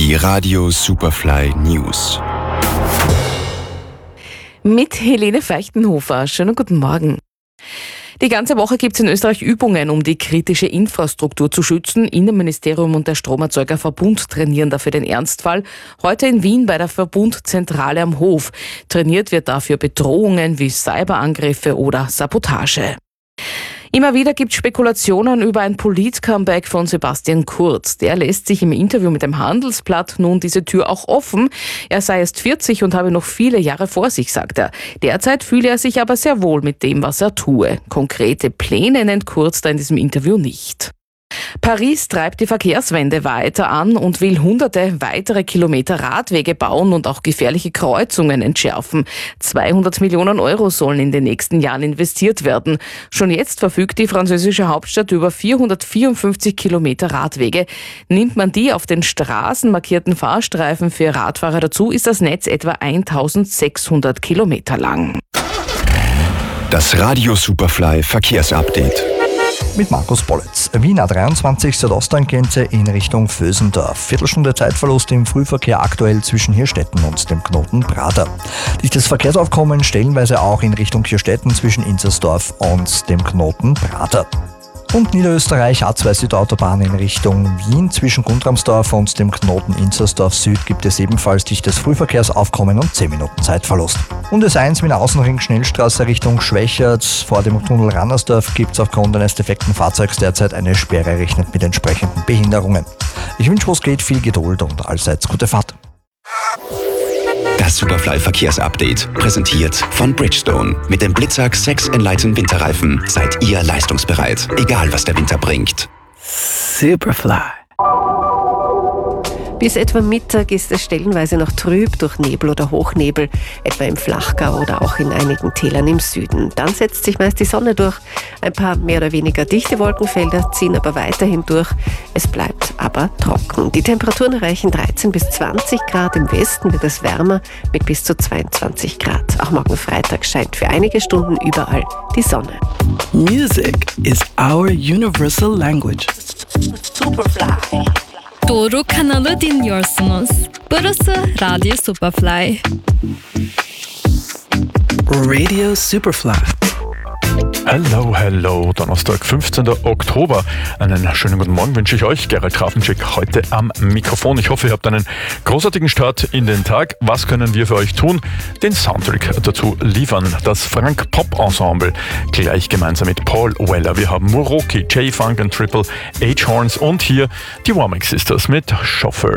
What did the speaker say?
Die Radio Superfly News. Mit Helene Feichtenhofer. Schönen guten Morgen. Die ganze Woche gibt es in Österreich Übungen, um die kritische Infrastruktur zu schützen. Innenministerium und der Stromerzeugerverbund trainieren dafür den Ernstfall. Heute in Wien bei der Verbundzentrale am Hof. Trainiert wird dafür Bedrohungen wie Cyberangriffe oder Sabotage. Immer wieder gibt es Spekulationen über ein Polit-Comeback von Sebastian Kurz. Der lässt sich im Interview mit dem Handelsblatt nun diese Tür auch offen. Er sei erst 40 und habe noch viele Jahre vor sich, sagt er. Derzeit fühle er sich aber sehr wohl mit dem, was er tue. Konkrete Pläne nennt Kurz da in diesem Interview nicht. Paris treibt die Verkehrswende weiter an und will hunderte weitere Kilometer Radwege bauen und auch gefährliche Kreuzungen entschärfen. 200 Millionen Euro sollen in den nächsten Jahren investiert werden. Schon jetzt verfügt die französische Hauptstadt über 454 Kilometer Radwege. Nimmt man die auf den Straßen markierten Fahrstreifen für Radfahrer dazu, ist das Netz etwa 1600 Kilometer lang. Das Radio Superfly Verkehrsupdate. Mit Markus Bollitz. Wien A23 Südostangrenze in Richtung Vösendorf. Viertelstunde Zeitverlust im Frühverkehr aktuell zwischen Hirstetten und dem Knoten Prater. Dichtes Verkehrsaufkommen stellenweise auch in Richtung Hirstetten zwischen Inzersdorf und dem Knoten Prater. Und Niederösterreich A2 Südautobahn in Richtung Wien zwischen Guntramsdorf und dem Knoten Inzersdorf Süd gibt es ebenfalls dichtes Frühverkehrsaufkommen und 10 Minuten Zeitverlust. Und S1 Wiener Außenring Schnellstraße Richtung Schwächert vor dem Tunnel Rannersdorf gibt es aufgrund eines defekten Fahrzeugs derzeit eine Sperre, rechnet mit entsprechenden Behinderungen. Ich wünsche, wo es geht, viel Geduld und allseits gute Fahrt. Das Superfly Verkehrsupdate, präsentiert von Bridgestone. Mit dem Blitzak 6 Enlighten Winterreifen seid ihr leistungsbereit, egal was der Winter bringt. Superfly. Bis etwa Mittag ist es stellenweise noch trüb durch Nebel oder Hochnebel, etwa im Flachgau oder auch in einigen Tälern im Süden. Dann setzt sich meist die Sonne durch. Ein paar mehr oder weniger dichte Wolkenfelder ziehen aber weiterhin durch. Es bleibt aber trocken. Die Temperaturen erreichen 13 bis 20 Grad. Im Westen wird es wärmer mit bis zu 22 Grad. Auch morgen Freitag scheint für einige Stunden überall die Sonne. Music is our universal language. Superfly. 도로 카나로 dinliyorsunuz. Burası Radio Superfly. Radio Superfly. Hello, Donnerstag, 15. Oktober. Einen schönen guten Morgen wünsche ich euch. Gerald Grafenschek heute am Mikrofon. Ich hoffe, ihr habt einen großartigen Start in den Tag. Was können wir für euch tun? Den Soundtrack dazu liefern. Das Frank Pop Ensemble gleich gemeinsam mit Paul Weller. Wir haben Muroki, J-Funk und Triple H Horns und hier die Womack Sisters mit Chauffeur.